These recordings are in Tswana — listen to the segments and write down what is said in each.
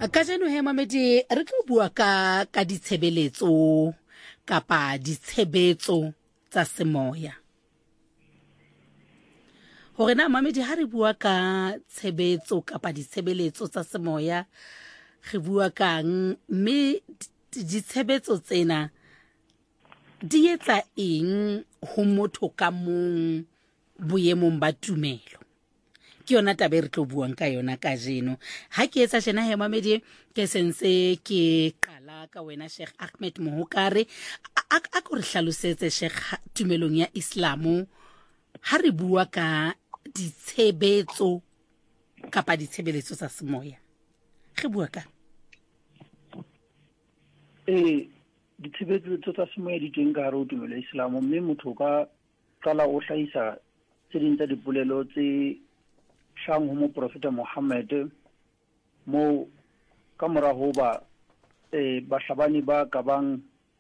Ka jeno he Mamedi re tlo bua ka ditshebeletso kapa ditshebetso tsa semoya. Hore na Mamedi ha re bua ka tshebetso kapa ditshebeletso tsa semoya re bua kang mme ditshebetso tsena di etsa eng ho motho ka mong boemong ba tumelo. Ke yona taba re tlo buang ka yona ka jeno. Ha ke etsa jena he Mamedi ke sense ke qala ka wena Sheikh Ahmed Mohokare a go re hlalosetse Sheikh tumelong ya Islamo ha re bua ka ditshebetso kapa ditshebeletso tsa semoya re bua ka ditshebetso tsa semoya di teng ka hare ho tumelo ya Islamo mme motho ka qala o hlahisa tse ding tsa dipolelo tse hlahang ho moprofeta Muhammad mo ka mora ho ba bahlabani ba ka bang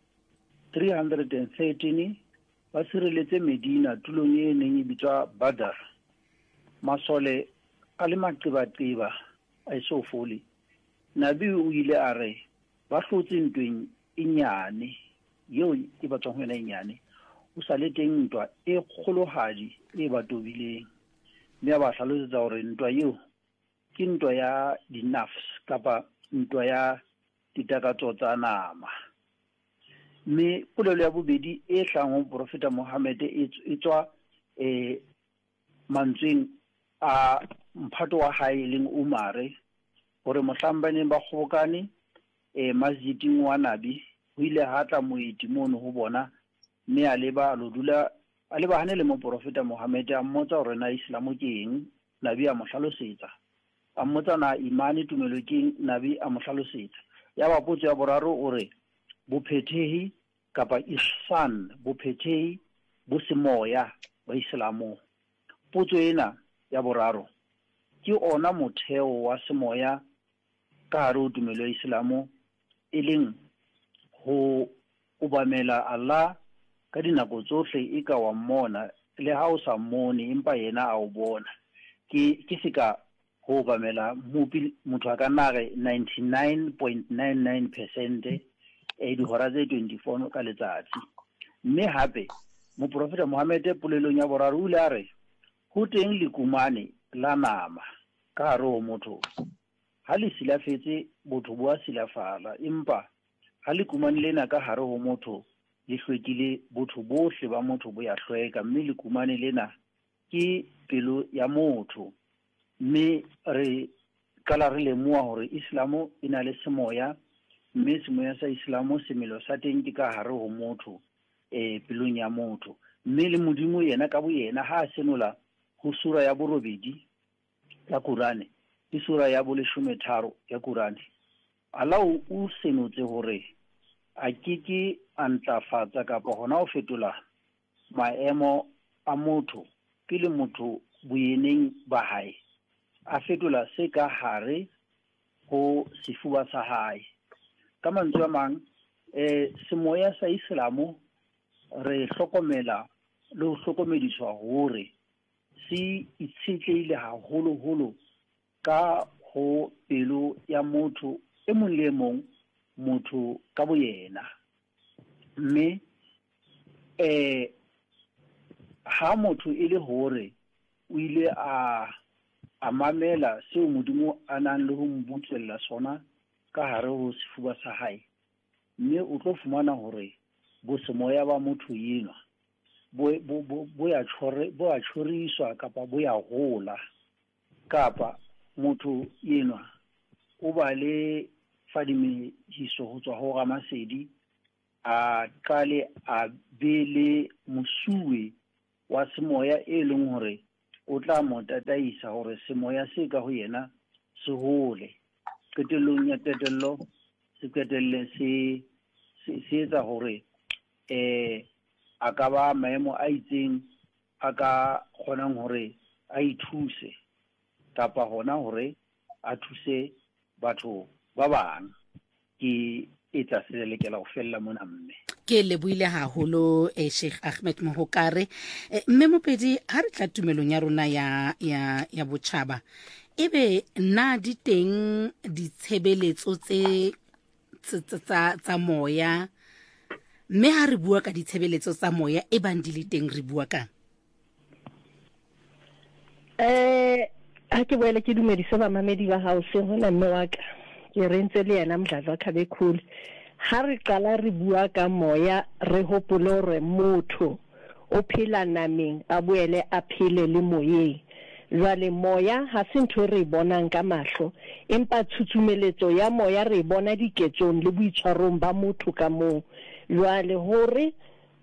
313 ba sireletse Medina tulong e neng e bitswa Badr. Masole a le maqeba-qeba a eso fole. Nabi o ile a re ba hlotse ntweng e nyane yeo e batswang ho yona e nyane o sa le teng ntwa e kgolohadi e ba tobileng. Mme ba hlalosetsa hore ntwa eo ke ntwa ya di-nafs kapa ntwa ya ditakatso tsa nama. Mme polelo ya bobedi e hlahang ho profeta Muhammad e tswa mantsweng a mphato wa hae leng Umare hore mohlang ba neng ba kgobokane masjiding wa Nabi ho ile ha tla moeti mono ho bona mme a leba hane le mo profeta Muhammad a mmotsa hore na Islamo ke eng. Nabi a mo hlalosetsa a mmotsa na imani tumelo ke eng. Nabi a mo hlalosetsa ya ba potso ya boraro o re bophethehi kapa ihsan bophethehi bo semoya ba Islamo. Potso ena ya boraro ke ona motheo wa semoya ka hare ho tumelo ya Islamo e leng ho obamela Allah ka dinako tsohle e ka wa mmona le ha o sa mmone empa yena a o bona. Ke seka ho obamela motho a ka nare 99.99% dihora tse 24 ka letsatsi. Mme hape moprofeta Muhammad polelong ya boraro o ile a re ho teng lekumane la nama ka hare ho motho. Ha le silafetse botho bo a silafala empa ha lekumane lena ka hare ho motho le hlwekile botho bohle ba motho bo ya hlweka. Mme lekumane lena ke pelo ya motho. Mme re kala re lemoa hore Islamo e na le semoya mme semoya sa Islamo semelo sa teng ke ka hare ho motho pelong ya motho. Mme le Modimo yena ka boyena ha a senola ho sura ya borobedi ya Qur'ane ke sura ya 13 ya Qur'ane. Allah o senotse hore a keke a ntlafatsa kapa hona ho fetola maemo a motho ke le motho boyeneng ba hae a fetola se ka hare ho sefuba sa hae. Ka mantswe a mang semoya sa Islamo re hlokomela le ho hlokomediswa hore se itshetlehile haholo ka ho pelo ya motho e mong le mong motho ka boyena. Mme ha motho e le hore o ile a mamela seo Modimo a nang le ho mbutswella sona ka hare ho sefuba sa hae, mme o tlo fumana hore bo semoya ba motho yenwa bo ya tjhoriswa kapa bo ya hola kapa motho yenwa o ba le fadimehiso ho tswa ho Ramasedi a qale a be le mosuwe wa semoya e leng hore o tla mo tataisa hore semoya se ka ho yena se hole. Qetellong ya tetello se qetelle se etsa hore a ka ba maemo a itseng a ka kgonang hore a ithuse kapa hona hore a thuse batho ba bang. Ke etsa se lekela ho fella mona mme. Ke leboile haholo Sheikh Ahmed Mohokare. Mme Mopedi ha re tla tumelong ya rona ya botjhaba ebe nna di teng ditshebeletso tsa moya, mme ha re bua ka ditshebeletso tsa moya e bang di le teng re bua kang? Ha ke boele ke dumedise bamamedi ba hao se hona mme wa ka ke rentse le yena Mdladla Khabekhulu. Ha re qala re bua ka moya re hopole hore motho o phela nameng a boele a phele le moyeng. Jwale moya ha se ntho re bonang ka mahlo, empa tshutshumeletso ya moya re bona diketsong le boitshwarong ba motho ka mong. Jwale hore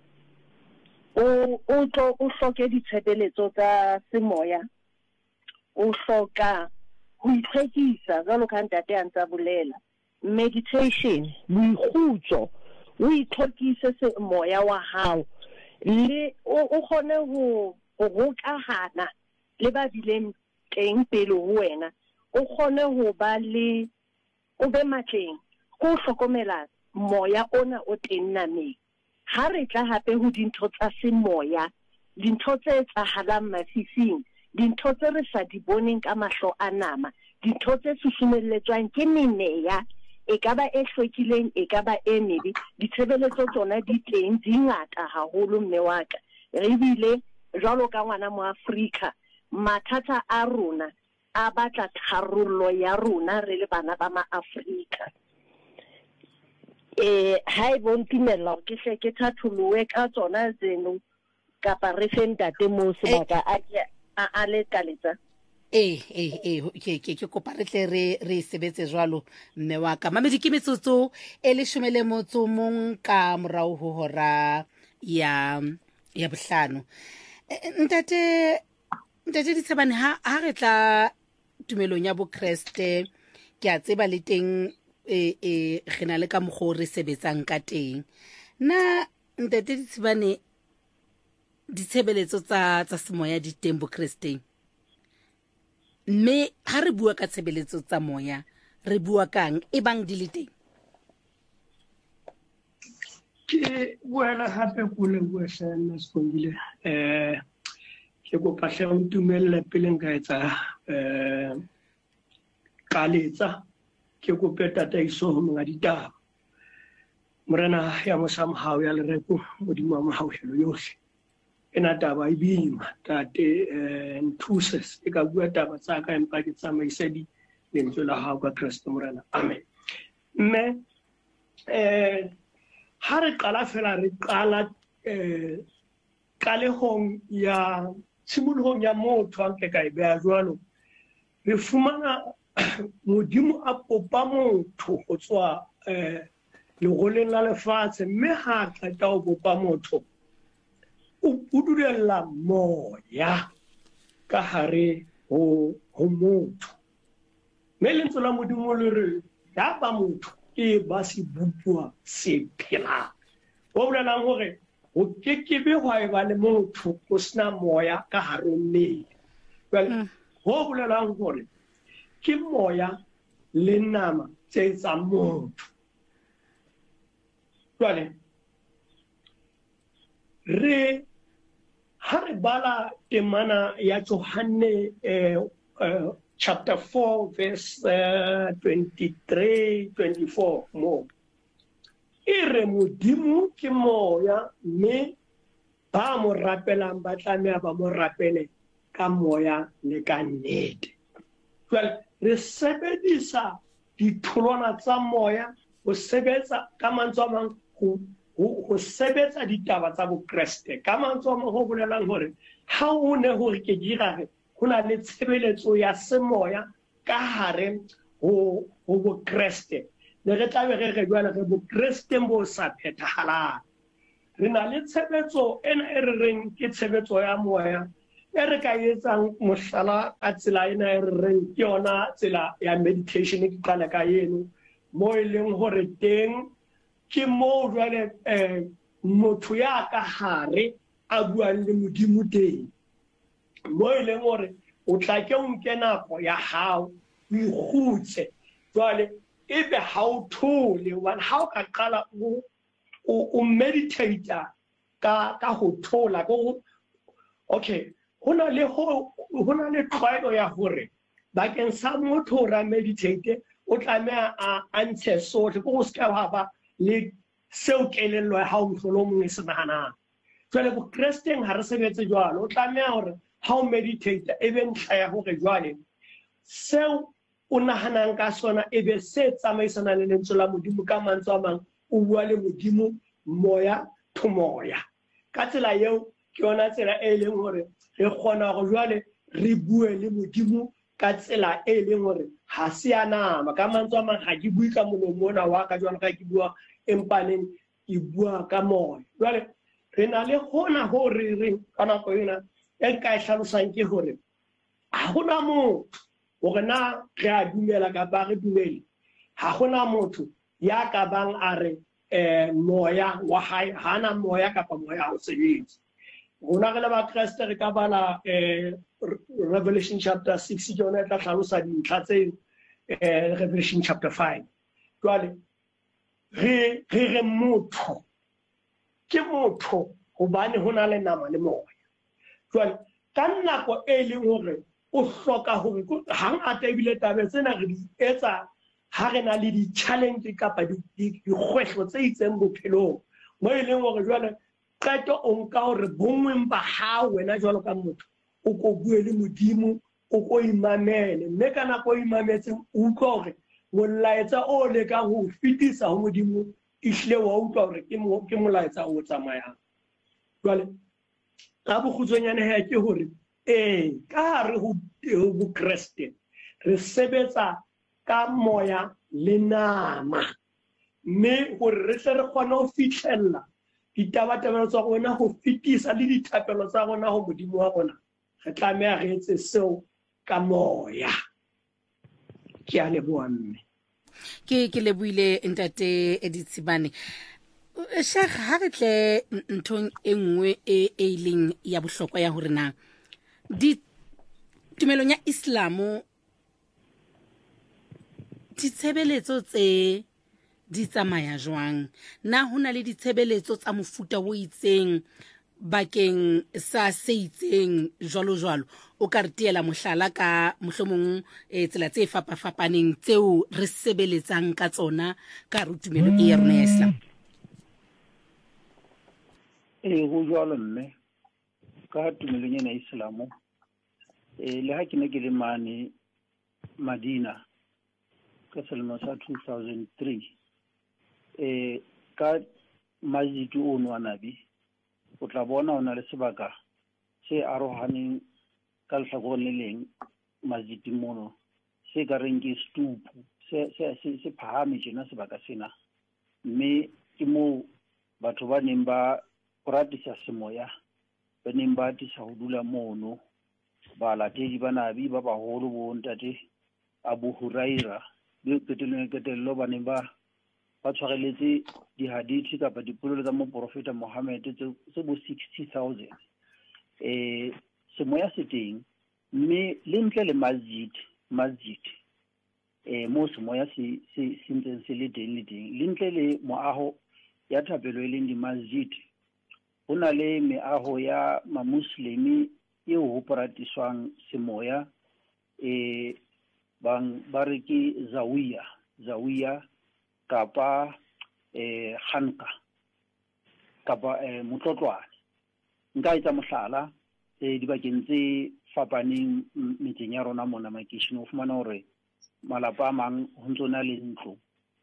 o hloke ditshebeletso tsa semoya, o hloka ho itlhekisa jwalo ka ntate a ntsa bolela, meditation, boikgutso, o itlhokise semoya wa hao le o kgone ho hokahana le ba bileng teng pele ho wena, o kgone ho ba le o be matleng go hlokomela moya ona o teng nameng. Ha re tla hape ho dintho tsa semoya, dintho tse etsahalang mafifing, dintho tse re sa di boneng ka mahlo a nama, dintho tse susumelletswang ke meneya, e ka ba e hlwekileng, e ka ba e mebe, ditshebeletso tsona di teng, di ngata haholo mme wa ka. Re bile jwalo ka ngwana mo Afrika, mathata a rona a batla tharollo ya rona re le bana ba ma-Afrika. Ha e bontumella ke hle ke thatholowe ka tsona tseno kapa re fe ntate mo sebaka a le kaletsa. Ke kopa re tle re sebetse jwalo mme wa ka. Mamedi ke metsotso e 11 ka morao ho hora ya bohlano. Ntate Ditshebane, ha re tla tumelong ya bo Kreste ke a tseba le teng re na le ka mokgwa re sebetsang ka teng. Na ntate Ditshebane, ditshebeletso tsa semoya di teng bo Kristeng, mme ha re bua ka tshebeletso tsa moya re bua kang e bang di le teng? Ke buela hape kule bua sana Sibongile. Ke kopa hle o ntumelle pele nka etsa kaletsa ke kope tataiso ho monga ditaba. Morena ya mosam hao ya lereko modimo wa mohauhelo yohle. Ena taba e boima tate nthuse e ka bua taba tsa ka empa ke tsamaise di lentswe la hao ka Kriste morena. Amen. Mme ha re qala fela re qala kalehong ya tshimologong ya motho a nke ka e beha jwalo, re fumana modimo a popa motho go tswa legoleng la lefatshe, mme ha qeta ho popa motho o dulella moya ka hare ho motho. Mme lentswe la modimo le re ya ba motho e ba se bupua se phela, ho bolelang hore o kekebe hwa eba le motho o sena moya ka hare ho mmele. Well, ho bolelang hore ke moya le nama tse tsa motho. Jwale ha re bala temana ya Johane chapter 4 verse 23-24 mo ire modimo ke moya, mme ba mo rapelang ba tlameha ba mo rapele ka moya le ka nnete. Well, re sebedisa ditholwana tsa moya ho sebetsa ka mantswe a mang ho sebetsa ditaba tsa bo Kreste. Ka mantswe a mang ho bolelang hore ha o ne hore ke dirare ho na le tshebeletso ya semoya ka hare ho bo Kreste. Le re tla be re jwale re bo Kreste bo sa phethahalang. Re na le tshebetso ena e re reng ke tshebetso ya moya e re ka etsang mohlala ka tsela ena e re reng ke yona tsela ya meditation ke qala ka eno mo e leng hore teng ke mo jwale motho ya ka hare a buang le modimo teng, mo e leng hore o tla ke o nke nako ya hao o ikgutse. Jwale ebe ha o thole hobane ha o ka qala o meditate ka ho thola go okay, hona le tlwaelo ya hore bakeng sa motho ra meditate o tlameha a ntshe sohle go se ka ba le seo kelello ya hao mohlolomong e se nahanang. Jwale bo Kristeng ha re sebetse jwalo, o tlameha hore ha o meditate e be ntlha ya hore jwale seo o nahanang ka sona e be se tsamaisana le lentswe la Modimo, ka mantswe a mang o bua le Modimo moya to moya. Ka tsela eo ke yona tsela e leng hore re kgona go jwale re bue le Modimo ka tsela e leng hore ha se ya nama. Ka mantswe a mang ga ke bue ka molomo ona wa ka jwalo ka ke bua empaneng ke bua ka moya. Jwale re na le hona ho re reng ka nako ena e nka e hlalosang ke hore ha hona motho hore na re a dumela kapa re dumele, ha hona motho ya ka bang a re moya wa hae hana moya kapa moya ha o sebetse. Rona re le ba Kreste re ka bala Revelation chapter 6 ke yona e tla hlalosa dintlha tse Revelation chapter 5. Jwale re motho ke motho hobane hona le nama le moya. Jwale ka nako e leng hore o hloka hore hangata ebile tabe tsena re di etsa ha re na le di-challenge kapa dikgwehlo tse itseng bophelong, moo e leng hore jwale qeto o nka hore bonngweng ba hao wena jwalo ka motho o ko bue le Modimo, o ko imamele, mme ka nako o imametseng o utlwa hore molaetsa o lekang ho fetisa ho Modimo ehlile wa utlwa hore ke molaetsa o tsamayang. Jwale ka bokgutsonyane he ke hore ka hare ho Kreste re sebetsa ka moya le nama, mme hore re tle re kgone ho fihlella ditabatabelo tsa rona ho fetisa le dithapelo tsa rona ho Modimo wa rona, re tlameha re etse seo ka moya. Ke a leboha mme. Ke lebohile ntate Edithibane. Sheikh, ha re tle nthong e nngwe e leng ya bohlokwa ya hore na tumelong ya Islamo ditshebeletso tse di tsamaya jwang, na hona le ditshebeletso tsa mofuta o itseng bakeng sa se itseng jwalo jwalo, o ka re tiela mohlala ka mohlomong tsela tse fapafapaneng tseo re sebeletsang ka tsona ka re tumelo e ya rona ya Islam? Go jwalo mme ka tumelong ena ya Islamo le ha ke ne ke le mane Madina ka selemo sa 2003 ka masjid ono wa Nabi o tla bona ona le sebaka se arohaneng ka lehlakoreng le leng masjiding mono se ka reng ke stupu se phahame tjena sebaka sena, mme ke moo batho ba neng ba pratisa semoya ba neng ba atisa ho dula mono, ba latedi ba Nabi ba baholo bo ntate Abu Huraira le ketello ba neng ba tshwareletse dihadithi kapa dipolelo tsa moprofeta Muhammad tse bo 60,000. Semoya se teng, mme le ntle le masjid mo semoya se ntseng se le teng le ntle le moaho ya thapelo e leng di masjid, ho na le meaho ya mamuslimi eo ho pratiswang semoya ba re ke zawiya kapa khanka kapa motlotlwane. Nka etsa mohlala dibakeng tse fapaneng metseng ya rona mona makeisheneng o fumana hore malapa a mang ho ntsona le ntlo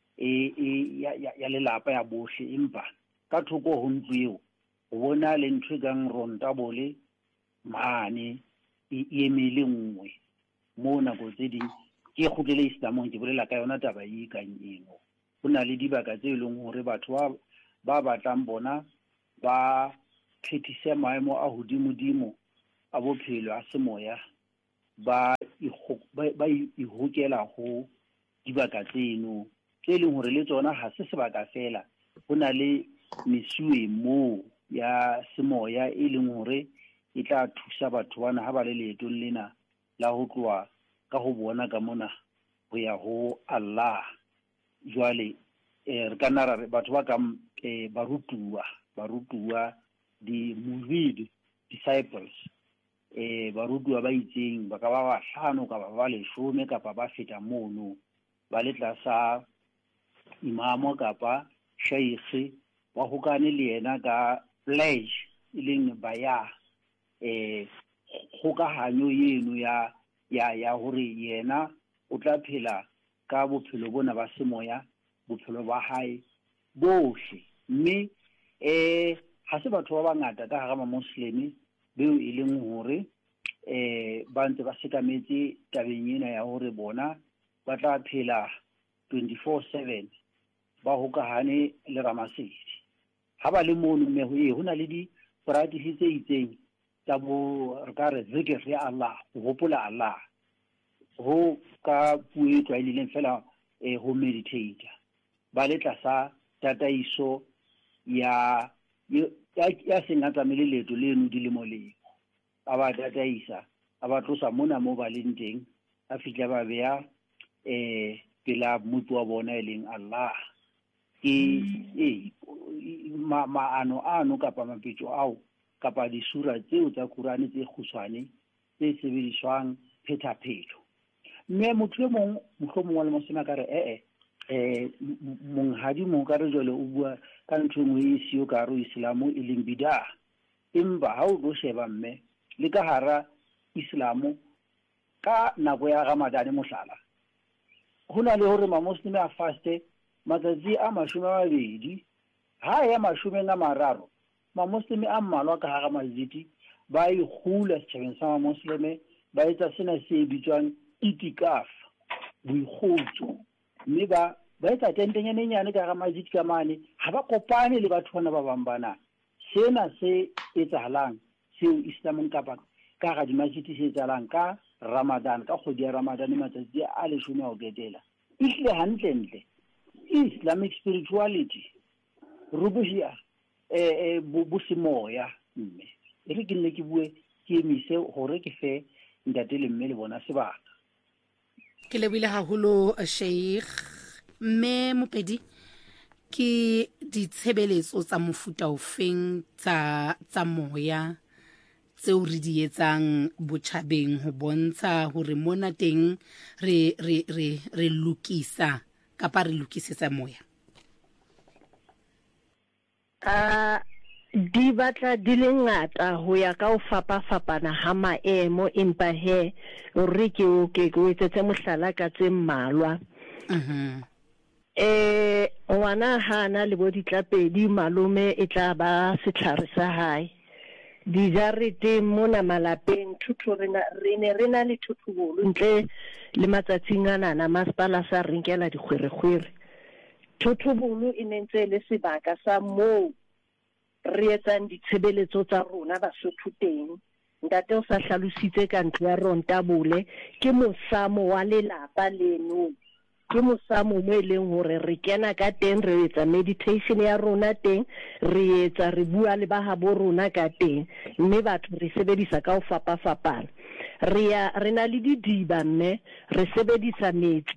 ya lelapa ya bohle, empa ka thoko ho ntlo eo o bona le ntho e kang rontabole mane e emele nngwe mo nako tse ding ke kgutlele Islamong ke bolela ka yona taba e kang eno. Ho na le dibaka tse leng hore batho ba batlang bona ba phethise maemo a hodimo a bophelo a semoya ba ihokela ho dibaka tseno tse leng hore le tsona ha se sebaka fela, ho na le mesuwe moo ya semoya e leng hore e tla thusa batho bana ha ba le leetong lena la ho tloha ka ho bona ka mona ho ya ho Allah. Jwale re ka nna re batho ba ka barutuwa di murid disciples barutuwa ba itseng ba ka ba 5 kapa ba 10 kapa ba feta mono ba le tlasa imamo kapa sheikh wa hokane le yena ka pledge ileng baya kgokahanyo yeno ya hore yena o tla phela ka bophelo bona ba semoya bophelo ba hae bohle mme ha se batho ba bangata ka hara ma-Muslim beo e leng hore ba ntse ba sekametse tabeng ena ya hore bona ba tla phela 24/7 ba hokahane le Ramasedi ha ba le mono mme ho na le di practice tse itseng tsa bo re ka re zikr ya Allah ho hopola Allah ho ka puo e tlwaeleng fela ho meditate ba le tlasa tataiso ya senga tsamele leto leno dilemo leo a ba tataisa a ba tlosa mona mo ba leng teng a fitla ba beya pela motho wa bona e leng Allah maano ano kapa mapetso ao kapa disura tseo tsa Qur'ane tse kgutshwane tse sebediswang phethaphetho mme motho e mong mohlomong wa le mosema ka re monghadi mo ka re jole o bua ka ntho engwe e sio ka ro Islamo e leng bid'ah empa ha o go sheba mme le ka hara Islamo ka nako ya Ramadan mohlala hona le hore ma-Muslim a faste matsatsi a 20 ha ya 30 ma-Muslim a mmalwa ka hara maziti ba ihula setjhabeng sa ma-Muslim ba etsa sena se bitswang itikaf boikgutso mme ba etsa tentenyane nyane ka hara maziti ka mane ha ba kopane le batho bana ba bang bana sena se etsahalang seo Islamong kapa ka ga dimaziti se etsahalang ka Ramadan ka kgwedi ya Ramadan matsatsi a 10 a ho ketela ihle hantle Islamic spirituality rubuhia busemoya mme re ke nne ke bue ke emise hore ke fe ntate le mme le bona sebaka ke lebile haholo Sheikh mme Mopedi ke ditshebeletso tsa mofuta ofeng tsa moya tseo re di etsang botjhabeng ho bontsha hore mona teng re lokisa kapa re lokisetsa moya di batla di le ngata ho ya ka o fapana ha maemo empa he re ke o etsetse mohlala ka tse mmalwa wana hana le bo ditlapedi malome e tla ba setlhare sa hae dijarete mona malapeng thutho re na le thuthubolo ntle le matsatsing ana masepala sa rinkela dikgwerekgwere thuthubolo e nentse le sebaka sa moo re etsang ditshebeletso tsa rona Basotho teng ntate o sa hlalositse ka ntlo ya Rontabole ke mosamo wa lelapa leno ke mosamo mo eleng hore re kena ka teng re etsa meditation ya rona teng re bua le ba habo rona ka teng mme batho re sebedisa ka o fapana re na le didiba mme re sebedisa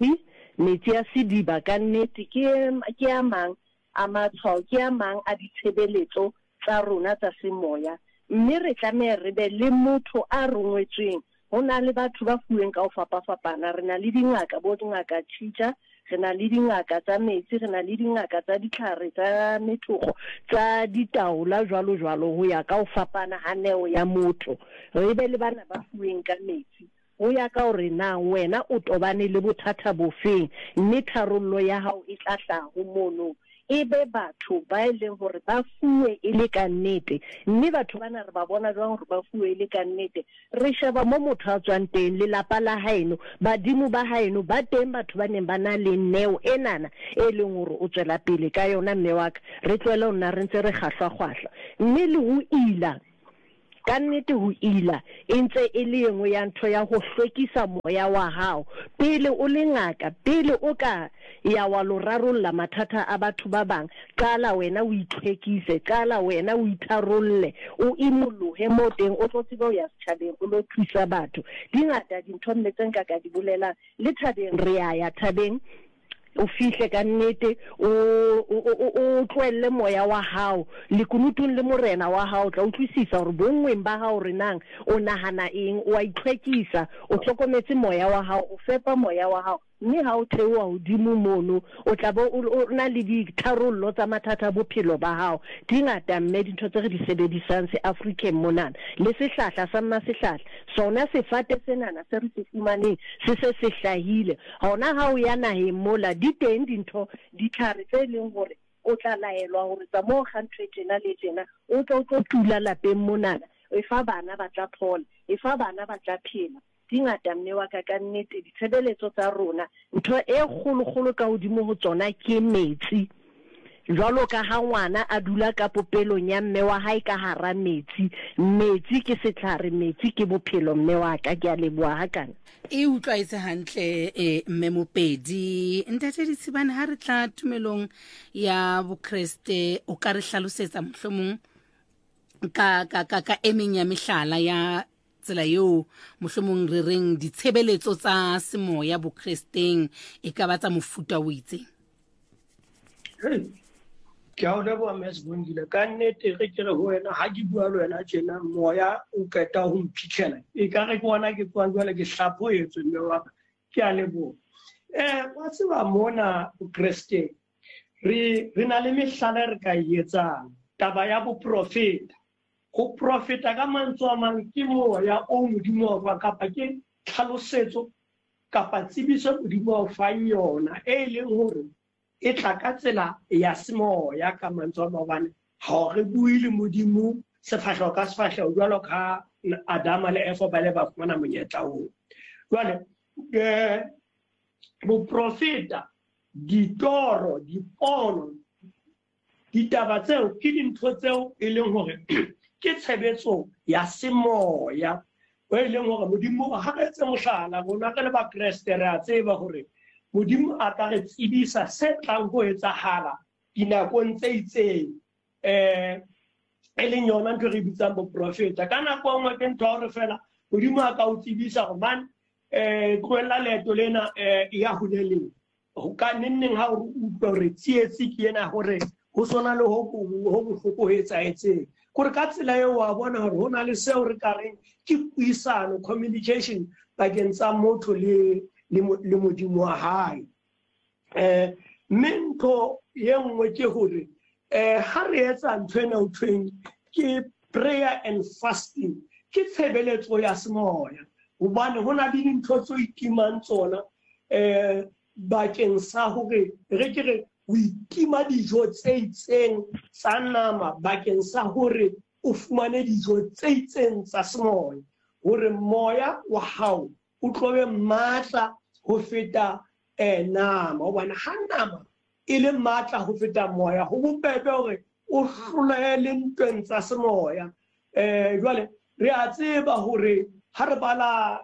metsi a sediba ka nnete ke a mang a matshwao ke a mang a ditshebeletso tsa rona tsa semoya mme re tlameha re be le motho a rongwetsweng ho na le batho ba fuweng ka o fapana re na le dingaka bo dingaka teacher re na le dingaka tsa metsi re na le dingaka tsa ditlhare tsa methogo tsa ditaola jwalo ho ya ka o fapana ha neo ya motho re be le bana ba fuweng ka metsi ho ya ka hore na wena o tobane le bothata bofeng mme tharollo ya hao e tla hlaho mono ebe batho ba eleng hore ba fuwe e le ka nnete mme batho bana re ba bona jwang hore ba fuwe e le ka nnete re sheba mo motho a tswang teng le lapa la haeno badimo ba haeno ba teng batho ba neng ba na le neo enana e leng hore o tswela pele ka yona mme wa ka re tlwele ho nna re ntse re kgahlwa mme le ho ila ka nnete ho ila e ntse e le engwe ya ntho ya ho hlwekisa moya wa hao pele o le ngaka pele o ka ya wa lo rarolla mathata a batho ba bang qala wena o itlhwekise qala wena o itharolle o imolohe mo teng o tlo tseba o ya setjhabeng o lo thusa batho dingata dintho mme tse nka ka di bolela le thabeng re ya thabeng o fihle ka nnete o tloelle moya wa hao le kunutung le morena wa hao tla utlwisisa hore bongweng ba hao re nang o nahana eng o a itlhwekisa o hlokometse moya wa hao o fepa moya wa hao mme ha o theoha hodimo mono o tla bo o na le ditharollo tsa mathata a bophelo ba hao dingata mme dintho tse re di sebedisang se African monana le sehlahla sa mmasehlahla sona sefate senana se re se fumaneng se hlahile hona ha o ya naheng mola di teng dintho ditlhare tse leng hore o tla laelwa hore tsa mo country tjena le tjena o tlo tula lapeng monana e fa bana ba tla phola e fa bana ba tla phela dingata mme wa ka nnete ditshebeletso tsa rona ntho e kgolo ka hodimo ho tsona ke metsi jwalo ka ha ngwana a dula ka popelong ya mme wa hae ka hara metsi ke setlhare metsi ke bophelo mme wa ka ke a leboha hakana e utlwaetse hantle mme Mopedi ntate Disibane ha re tla tumelong ya bokreste o ka re hlalosetsa mohlomong ka emeng ya mehlala ya tsela eo mohlomong re reng ditshebeletso tsa semoya bokresteng e ka ba tsa mofuta o itseng ke a o leboha Mesbongile ka nnete re ke re ho wena ha ke bua le wena tjena moya o qeta ho mphitlhela e ka re ke bona ke tswang jwale ke hlaphoetswe mme wa ke a leboha wa tseba mona bokresteng re na le mehlala re ka etsang taba ya boprofeta go profeta ka mantswe a mang ke moya o modimo wa kapa ke tlhalosetso kapa tsebiso modimo wa fa yona e leng hore e tla ka tsela ya semoya ka mantswe a mabane ha re bue le modimo sefahleho ka sefahleho jwalo ka Adama le Eva ba le ba fumana monyetla oo jwale boprofeta ditoro dipono ditaba tseo ke dintho tseo e leng hore ke tshebetso ya semoya o e leng hore modimo ha re etse mohlala rona re le ba Kreste re a tseba hore modimo a ka re tsebisa se tlang ho etsahala dinakong tse itseng e leng yona ntho re bitsang boprofeta ka nako nngwe ke ntho hore fela modimo a ka o tsebisa hore man tlohella leeto lena ya huleleng ho ka neng ha o utlwa hore tsietsi ke ena hore ho sona le ho bohloko ho etsahetseng gore ka tsela eo wa bona hore ho na le seo re ka reng ke puisano communication bakeng tsa motho le modimo wa hae mme ye nngwe ke hore ha re etsa ntho ena ho thweng ke prayer and fasting ke tshebeletso ya semoya hobane ho na le dintho tse itimang tsona bakeng sa hore re ke re o itima dijo tse itseng tsa nama bakeng sa hore o fumane dijo tse itseng tsa semoya hore moya wa hao o tlobe matla ho feta nama hobane ha nama e le matla ho feta moya ho bobebe hore o hlolele ntweng tsa semoya jwale re a tseba hore ha re bala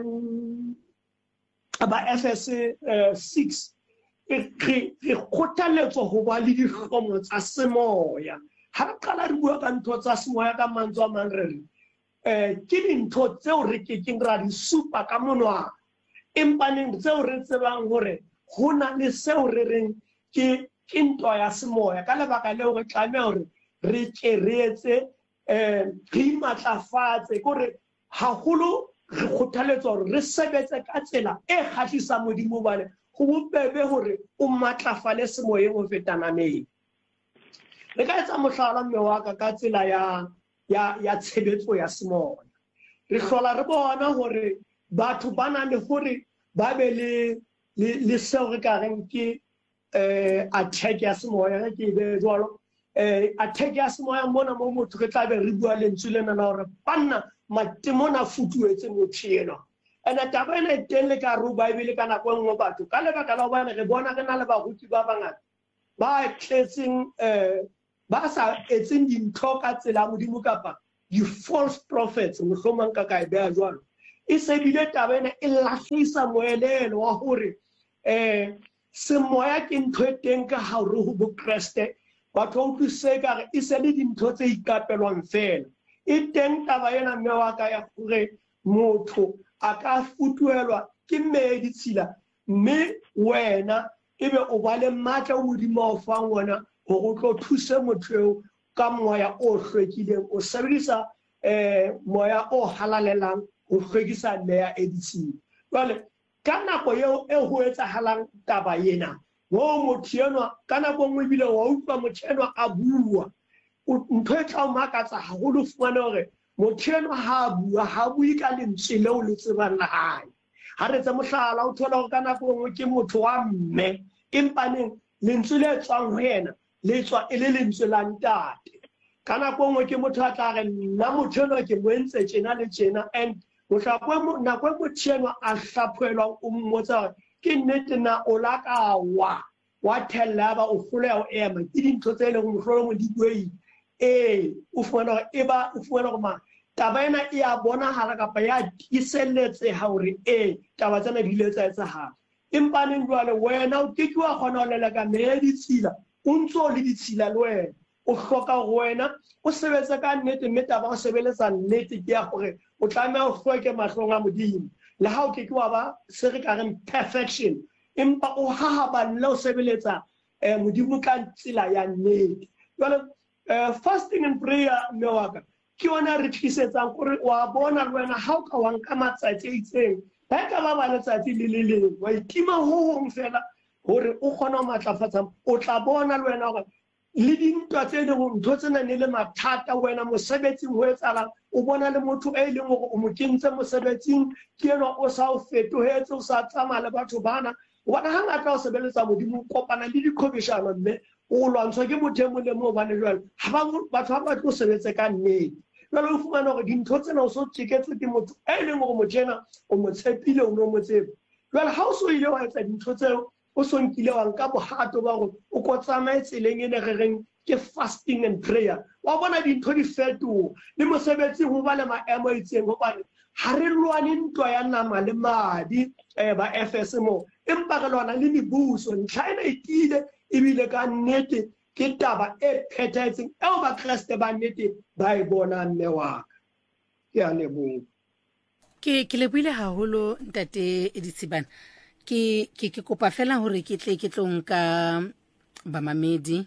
ba Efes 6 re kgothaletswa ho ba le dihlomo tsa semoya ha re qala re bua ka ntho tsa semoya ka mantswe a mang re ke dintho tseo re kekeng ra di supa ka monwana empaneng tseo re tsebang hore ho na le seo re reng ke ntwa ya semoya ka lebaka leo re tlameha hore re ke re etse re matlafatse gore haholo re kgothaletswa hore re sebetse ka tsela e kgahlisa modimo bane go bobebe hore o matlafale semoyeng ho feta nameng re ka etsa mohlala mme wa ka tsela ya tshebetso ya semoya re hlola re bona hore batho ba na le hore ba be le seo re ka reng ke attack ya semoya ke be jwalo attack ya semoya mona mo motho re tla be re bua lentswe lena na hore banna matemona futuetse motho ena ena taba ena teng le ka ru Bible ka nako engwe batho ka lebaka la hobane re bona re na le baruti ba bangata ba tletseng ba sa etseng dintho ka tsela modimo kapa di false prophets mohlomong ka ka e beha jwalo e se bile taba ena e lahlisa moelelo wa hore semoya ke ntho e teng ka hare ho bokreste batho ba utlwiseka re e se le dintho tse ikapelwang fela e teng taba ena mme wa ka ya hore motho a ka futuelwa ke mmedi tshila mme wena ebe o ba le matla o modimo o fang wona hore o tlo thuse motho eo ka moya o hlwekileng o sebedisa moya o halalelang ho hlwekisa leya e ditshila jwale ka nako eo e ho etsahalang taba ena mo motho enwa ka nako nngwe bile wa utlwa motho enwa a bua ntho e tla o makatsa haholo fumane hore motho enwa ha bue ka lentswe leo le tsebang la hae ha re tse mohlala o thola hore ka nako nngwe ke motho wa mme empaneng lentswe le tswang ho yena le tswa e le lentswe la ntate ka nako nngwe ke motho a tla re nna motho enwa ke mo entse tjena le tjena and nako e motho enwa a hlaphohelwang o mmotsa hore ke nnete na o la ka wa thella ba o hloleha ho ema ke dintho tse leng mohlolo mo di bueile o fumana hore taba ena e a bonahala kapa ya tiiselletseha hore taba tsena di ile tsa etsahala empaneng jwale wena o ke wa kgona ho leleka meya ditshila o ntso le ditshila le wena o hloka hore wena o sebetse ka nnete mme taba o sebeletsa nnete ke ya hore o tlameha o hloke mahlong a modimo le ha o ke wa ba se re ka reng perfection empa o hahaballa o sebeletsa modimo ka tsela ya nnete jwale fasting and prayer mme wa ka ke yona re tlisetsang gore wa bona le wena ha o ka wa nka matsatsi a itseng ba ka ba letsatsi le le leng wa itima ho hong fela hore o kgona ho matlafatsa o tla bona le wena hore le dintwa tse ding ntho tsena ne le mathata wena mosebetsing ho etsalang o bona le motho e leng hore o mo kentse mosebetsing ke yena o sa o fetohetse o sa tsamaya le batho bana bona hangata o sebeletsa modimo o kopana le dikhobishano mme o lwantshwa ke motho e mong le mong hobane jwale batho ba tlo sebetse ka nnete jwale o fumana hore dintho tsena o so tjeketswe ke motho e leng hore motho ena o mo tshepile o no mo tsebe jwale ha o so ile wa etsa dintho tseo o so nkile wa nka bohato ba gore o ko tsamaye tseleng ene re reng ke fasting and prayer wa bona dintho di fetoha le mosebetsi ho ba le maemo a itseng hobane ha re lwane ntwa ya nama le madi ba FS mo empa re lwana le mebuso ntlha ena e tile ebile ka nnete ke taba e phethahetseng eo ba Kreste ba nnete ba e bonang mme wa ka ke a leboha ke lebohile haholo ntate Editsibana ke kopa fela hore ke tlo nka bamamedi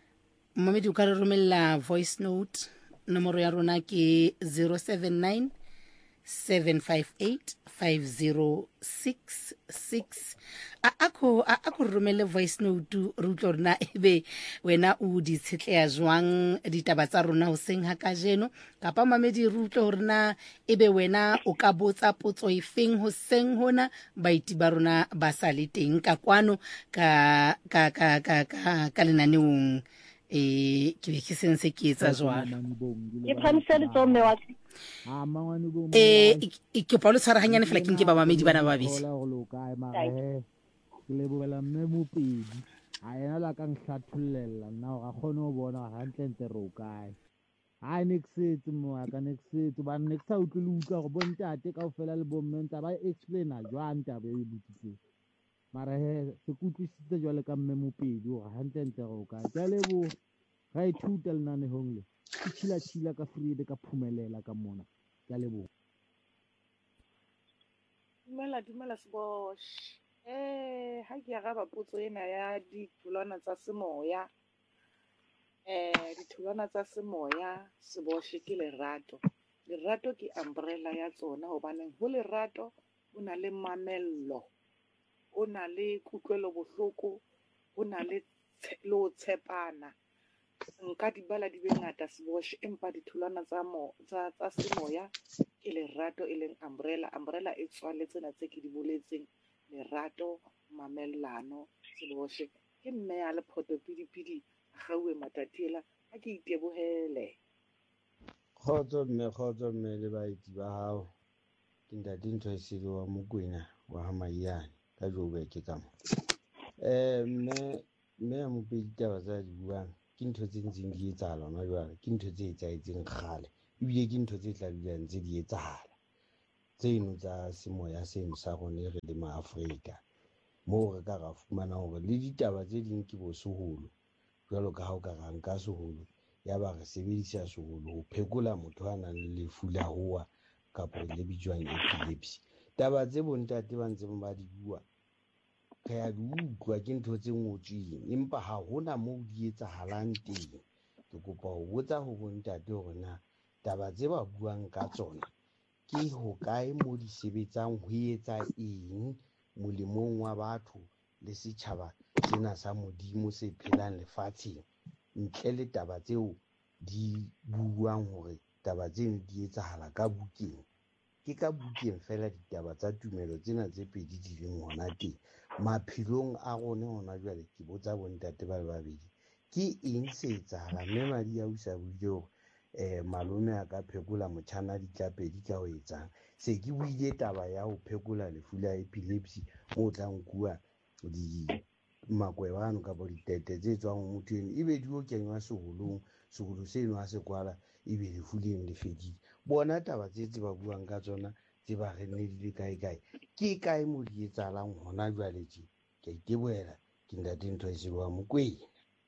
o ka re romella voice note nomoro ya rona ke 079 758 5066 ako romele voice note re utlwe rona ebe wena o di tshetleya jwang ditaba tsa rona ho seng ha ka jeno kapa mamedi re utlwe hore na ebe wena o ka botsa potso efeng ho seng hona baiti ba rona ba sa le teng ka kwano ka lenaneong ke be ke sense ke etsa jwalo ke phamsele tsome wa ke pa lo tshwaraganyane fela ke ba mamedi bana ba babedi ke lebohela mme mopedi a ena la ka nhlatholela nna ga kgone ho bona hantle re o kae ha ne ke setse moaka ne ke setse ba ne ke sa utlwe le utlwa go bontate kaofela le bomme ntse ba explaina jwang taba e botsitseng mara se kutlwisitse jwale ka mme mopedi gore hantle re o kae ke leboha ga ithuta lenanehong le ke tshila ka freede ka phumelela ka mona ke leboha dumela Sebosh ha ke ya ga potso ena ya ditholwana tsa semoya ditholwana tsa semoya Sebosh ke lerato ke umbrella ya tsona hobane ho lerato o na le mamello o na le kutlwelo bohloko o na le lo tshepana nka di bala di be ngata Sebosh empa ditholwana tsa semoya ke lerato e leng umbrella e tswaletse na tse ke di boletseng lerato mamellano Sebosh ke mme ya le photopidipidi gaue matatiela ha ke itebohele khotso mme le baiti ba hao ke ntate ntho e se wa Mokwena wa Hamayane ka Joburg ke ka mo mme ya mopedi taba tsa di buang ke ntho tse ntseng di etsahala hona jwale ke ntho tse etsahetseng kgale ebile ke ntho tse tla dulang tse di etsahala tseno tsa semoya seno sa rona re le maAfrika moo re ka ra fumana hore le ditaba tse ding ke bosoholo jwalo ka ha o ka ra nka seholo ya ba re sebedisa seholo ho phekola motho a nang le lefu la hoa kapa le bitswang epilepsy taba tse bontate ba ntse ba di bua ke ya di utlwa ke ntho tse ngotsweng empa ha hona moo di etsahalang teng. Ke kopa ho botsa ho bontate hore na taba tse ba buang ka tsona ke hokae mo di sebetsang, ho etsa eng molemong wa batho le setjhaba sena sa Modimo se phelang lefatsheng, ntle le taba tseo di buang hore taba tseno di etsahala ka bukeng. Ke ka bukeng fela ditaba tsa tumelo tsena tse pedi di leng hona teng maphelong a rona hona jwale. Ke botsa bontate ba le babedi, ke eng se etsahala? Mme Madi a usa buile hore malome a ka phekola motjhana ditlapedi ka ho etsang. Se ke buile taba ya ho phekola lefu la epilepsy mo tla nkuwa di makwebano kapa ditete tse tswang ho motho eno, ebe di ho kenywa seholong, seholo seno ha se kwala ebe lefu leno le fedile. Bona taba tse ba buang ka tsona tse ba re nne di le kae ke kae mo di etsahalang hona jwale tje? Ke a itebohela, ke ntate Nthoise wa Mokwena.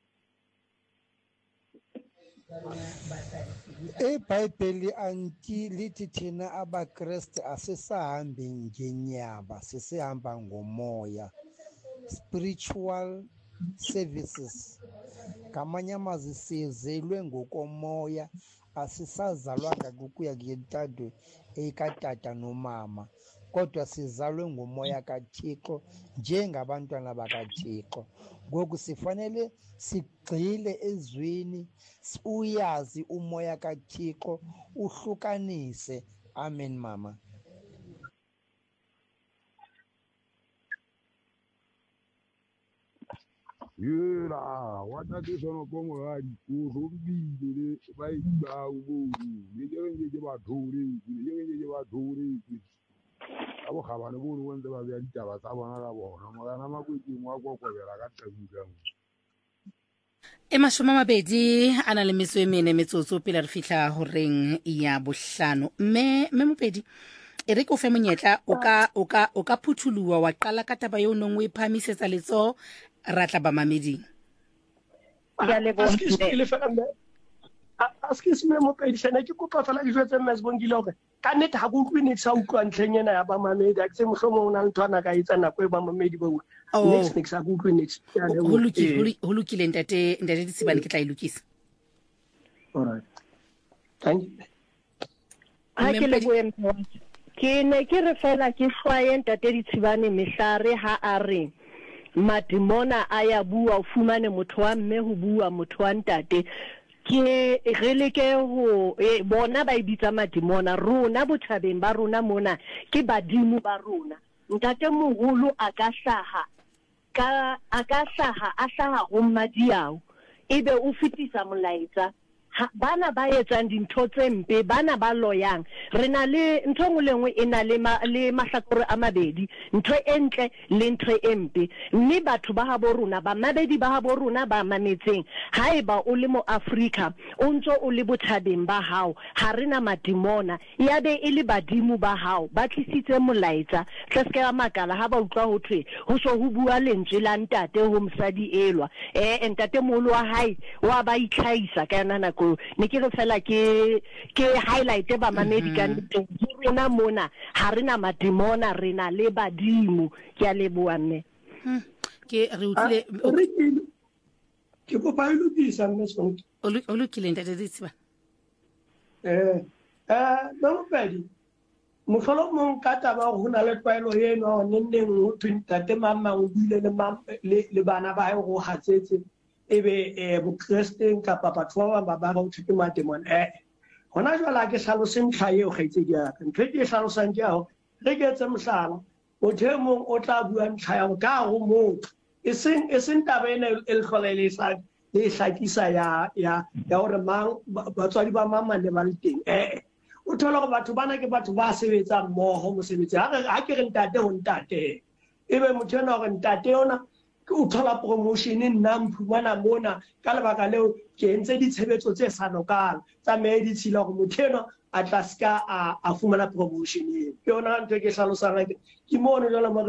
eBhayibheli anti lithi thina abaKristu asisahambi ngenyaba, sisihamba ngomoya, spiritual services. Ngamanye amazwi sizelwe ngokomoya, asisazalwanga kukuya ngentando ekatata nomama, kodwa sizalwe ngomoya kaThixo njengabantwana bakaThixo. Ngoku sifanele sigxile ezweni, uyazi umoya kaThixo, uhlukanise. Amen mama. Yela watate sono como gadi o rombile le ba iba o le nje ba thore abo khabane bo no wente ba bya ditaba tsa bona la bona mogana makwetseng wa kokobela ka tabulang. Mashome a mabedi a na le metso e mene metsotso pele re fihla horeng ya bohlano. Mme Mopedi e re ko fe monyetla o ka phuthuluwa wa qala ka taba yo nngwe phamisetsa letso ra tla ba mameding. Ya le bona le fela mme excuse me Mopedi shana ke kopa fela dijo tse mme Sibongile hore ka nnete ha go utlwe ne sa utlwa ntlheng ena ya ba mamedi a ke mohlomong ona ntwana ka etsa nako e ba mamedi ba next sa go utlwe next ya le ho lokile ntate Disibane ke tla ilukisa. Alright, thank you. Ha ke le boemo ke ne ke re fela ke hlwaye ntate Disibane mehlare ha a re madimona a ya bua o fumane motho wa mme ho bua motho wa ntate. Ke releke ho bona ba ibitsa madimona, rona bothabeng ba rona mona ke badimo ba rona. Ntate moholo a ka hlaha a hlaha ho Mmadiao ebe o fetisa molaetsa. Bana ba etsang dintho tse mpe, bana ba loyang, re na le ntho ngwe le ngwe e na le mahlakore a mabedi, ntho e ntle le ntho e mpe. Mme batho ba habo rona ba mabedi ba habo rona ba mametseng, haeba o le mo Afrika o ntso o le bothabeng ba hao, ha rena madimona, ya be e le badimo ba hao ba tlisitse molaetsa. Tla se ka makala ha ba utlwa ho thwe ho so ho bua lentswe la ntate ho mosadi elwa. Ntate moholo wa hae wa ba itlhaisa ka yana nako. Ne ke re fela ke highlight ba mamedi ka nteng rena mona ha rena madimona, rena le badimo. Ke a leboha mme. Ke re utlile ke go ba ilukisa mme sonke o lokile ntate Disibane. Mopedi mohlolo mong ka taba ho na le tlwaelo eno nenneng ho ntate mama o bile le bana ba hae go hatsetse ebe bokristeng kapa batho ba ba ba thwe ke madimona. Hona jwale ke hlalose ntlha eo kgaitsedi ya ka. Ntho ke hlalosang ke ho re ke etse mohlala motho e mong o tla bua ntlha ya ka ho motho e seng taba ena e hlolelesa le hlakisa ya hore mang batswadi ba mama le ba le teng. O thola go batho bana ke batho ba sebetsang mmoho mosebetsi ha ke re ntate ho ntate ebe motho ena hore ntate yona o thola promotion nna mphumana mona ka lebaka leo ke entse ditshebetso tse sa lokang tsa di tshila go motho ena a tla ska a fumana promotion eo. Ke yona ntho ke hlalosang ke mo ne jwale